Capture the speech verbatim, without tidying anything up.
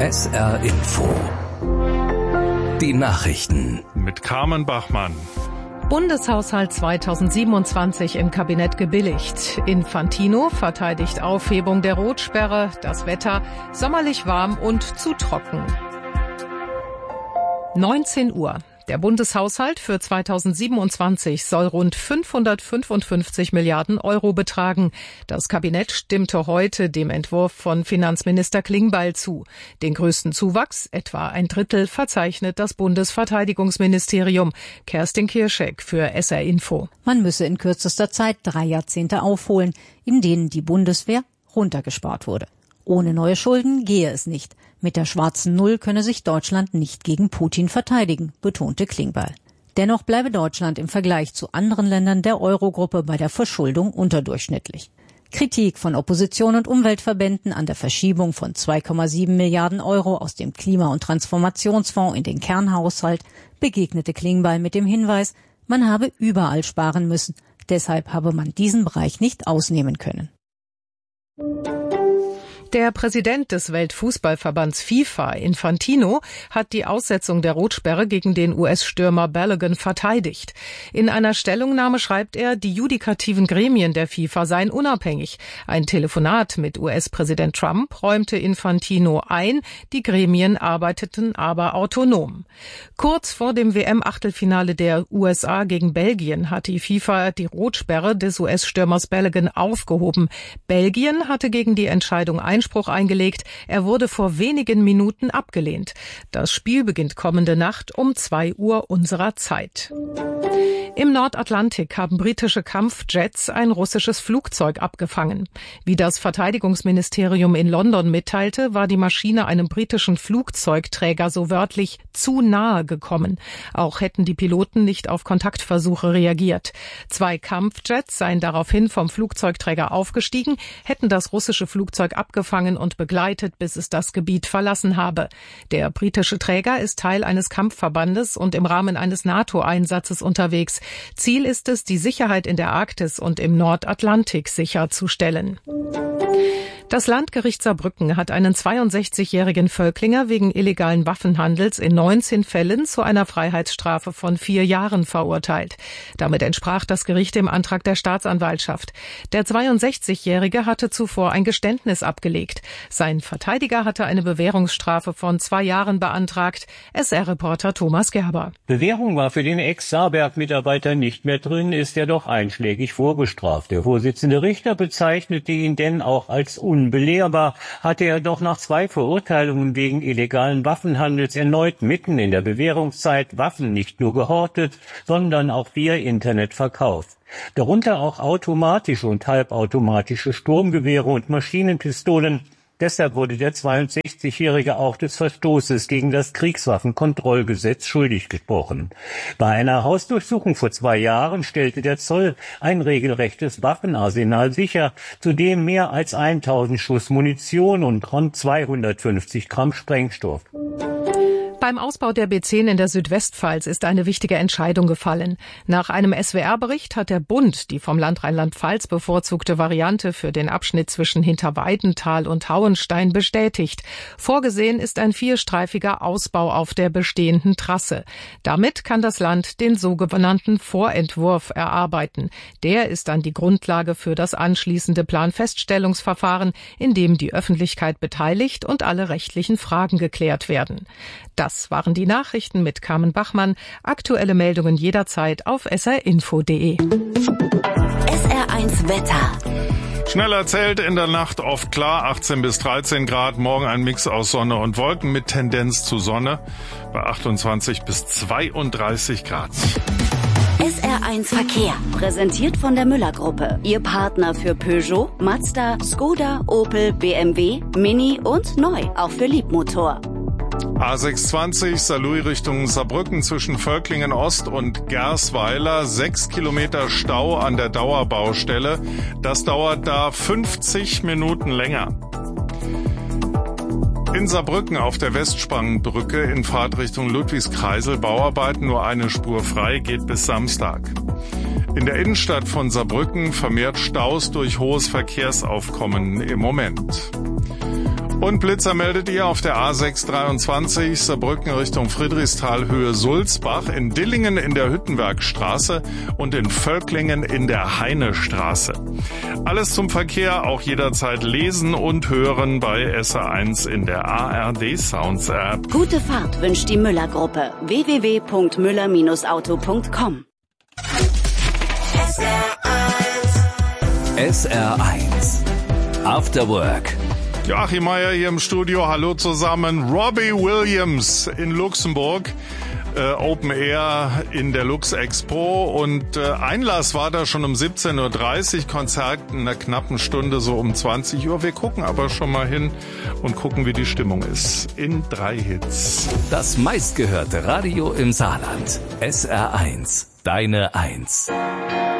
S R Info. Die Nachrichten mit Carmen Bachmann. Bundeshaushalt zweitausendsiebenundzwanzig im Kabinett gebilligt. Infantino verteidigt Aufhebung der Rotsperre. Das Wetter sommerlich warm und zu trocken. neunzehn Uhr. Der Bundeshaushalt für zweitausendsiebenundzwanzig soll rund fünfhundertfünfundfünfzig Milliarden Euro betragen. Das Kabinett stimmte heute dem Entwurf von Finanzminister Klingbeil zu. Den größten Zuwachs, etwa ein Drittel, verzeichnet das Bundesverteidigungsministerium. Kerstin Kirschek für S R Info. Man müsse in kürzester Zeit drei Jahrzehnte aufholen, in denen die Bundeswehr runtergespart wurde. Ohne neue Schulden gehe es nicht. Mit der schwarzen Null könne sich Deutschland nicht gegen Putin verteidigen, betonte Klingbeil. Dennoch bleibe Deutschland im Vergleich zu anderen Ländern der Euro-Gruppe bei der Verschuldung unterdurchschnittlich. Kritik von Opposition und Umweltverbänden an der Verschiebung von zwei Komma sieben Milliarden Euro aus dem Klima- und Transformationsfonds in den Kernhaushalt begegnete Klingbeil mit dem Hinweis, man habe überall sparen müssen. Deshalb habe man diesen Bereich nicht ausnehmen können. Der Präsident des Weltfußballverbands FIFA, Infantino, hat die Aussetzung der Rotsperre gegen den U S-Stürmer Balogun verteidigt. In einer Stellungnahme schreibt er, die judikativen Gremien der FIFA seien unabhängig. Ein Telefonat mit U S-Präsident Trump räumte Infantino ein, die Gremien arbeiteten aber autonom. Kurz vor dem W M-Achtelfinale der U S A gegen Belgien hat die FIFA die Rotsperre des U S-Stürmers Balogun aufgehoben. Belgien hatte gegen die Entscheidung Einspruch eingelegt. Er wurde vor wenigen Minuten abgelehnt. Das Spiel beginnt kommende Nacht um zwei Uhr unserer Zeit. Im Nordatlantik haben britische Kampfjets ein russisches Flugzeug abgefangen. Wie das Verteidigungsministerium in London mitteilte, war die Maschine einem britischen Flugzeugträger so wörtlich zu nahe gekommen. Auch hätten die Piloten nicht auf Kontaktversuche reagiert. Zwei Kampfjets seien daraufhin vom Flugzeugträger aufgestiegen, hätten das russische Flugzeug abgefangen und begleitet, bis es das Gebiet verlassen habe. Der britische Träger ist Teil eines Kampfverbandes und im Rahmen eines NATO-Einsatzes unterwegs. Ziel ist es, die Sicherheit in der Arktis und im Nordatlantik sicherzustellen. Das Landgericht Saarbrücken hat einen zweiundsechzigjährigen Völklinger wegen illegalen Waffenhandels in neunzehn Fällen zu einer Freiheitsstrafe von vier Jahren verurteilt. Damit entsprach das Gericht dem Antrag der Staatsanwaltschaft. Der zweiundsechzigjährige hatte zuvor ein Geständnis abgelegt. Sein Verteidiger hatte eine Bewährungsstrafe von zwei Jahren beantragt. S R-Reporter Thomas Gerber. Bewährung war für den Ex-Saarberg-Mitarbeiter nicht mehr drin, ist er doch einschlägig vorbestraft. Der Vorsitzende Richter bezeichnete ihn denn auch als unbelehrbar, hatte er doch nach zwei Verurteilungen wegen illegalen Waffenhandels erneut mitten in der Bewährungszeit Waffen nicht nur gehortet, sondern auch via Internet verkauft. Darunter auch automatische und halbautomatische Sturmgewehre und Maschinenpistolen. Deshalb wurde der zweiundsechzigjährige auch des Verstoßes gegen das Kriegswaffenkontrollgesetz schuldig gesprochen. Bei einer Hausdurchsuchung vor zwei Jahren stellte der Zoll ein regelrechtes Waffenarsenal sicher, zudem mehr als tausend Schuss Munition und rund zweihundertfünfzig Gramm Sprengstoff. Beim Ausbau der B zehn in der Südwestpfalz ist eine wichtige Entscheidung gefallen. Nach einem S W R-Bericht hat der Bund die vom Land Rheinland-Pfalz bevorzugte Variante für den Abschnitt zwischen Hinterweidenthal und Hauenstein bestätigt. Vorgesehen ist ein vierstreifiger Ausbau auf der bestehenden Trasse. Damit kann das Land den sogenannten Vorentwurf erarbeiten. Der ist dann die Grundlage für das anschließende Planfeststellungsverfahren, in dem die Öffentlichkeit beteiligt und alle rechtlichen Fragen geklärt werden. Das waren die Nachrichten mit Carmen Bachmann. Aktuelle Meldungen jederzeit auf s r info punkt d e. S R eins Wetter. Schnell erzählt, in der Nacht oft klar, achtzehn bis dreizehn Grad, morgen ein Mix aus Sonne und Wolken mit Tendenz zu Sonne bei achtundzwanzig bis zweiunddreißig Grad. S R eins Verkehr, präsentiert von der Müller-Gruppe. Ihr Partner für Peugeot, Mazda, Skoda, Opel, B M W, Mini und neu, auch für Liebmotor. A sechshundertzwanzig Saarlouis Richtung Saarbrücken zwischen Völklingen Ost und Gersweiler. Sechs Kilometer Stau an der Dauerbaustelle. Das dauert da fünfzig Minuten länger. In Saarbrücken auf der Westsprangbrücke in Fahrtrichtung Ludwigskreisel Bauarbeiten, nur eine Spur frei, geht bis Samstag. In der Innenstadt von Saarbrücken vermehrt Staus durch hohes Verkehrsaufkommen im Moment. Und Blitzer meldet ihr auf der A sechs dreiundzwanzig Saarbrücken Richtung Friedrichsthal Höhe Sulzbach, in Dillingen in der Hüttenbergstraße und in Völklingen in der Heinestraße. Alles zum Verkehr auch jederzeit lesen und hören bei S R eins in der A R D Sounds App. Gute Fahrt wünscht die Müller-Gruppe. w w w punkt müller Auto punkt com. S R eins After Work. Joachim Meier hier im Studio, hallo zusammen. Robbie Williams in Luxemburg, äh, Open Air in der Lux Expo und äh, Einlass war da schon um siebzehn Uhr dreißig, Konzert in einer knappen Stunde so um zwanzig Uhr. Wir gucken aber schon mal hin und gucken, wie die Stimmung ist. In drei Hits. Das meistgehörte Radio im Saarland. S R eins, deine Eins.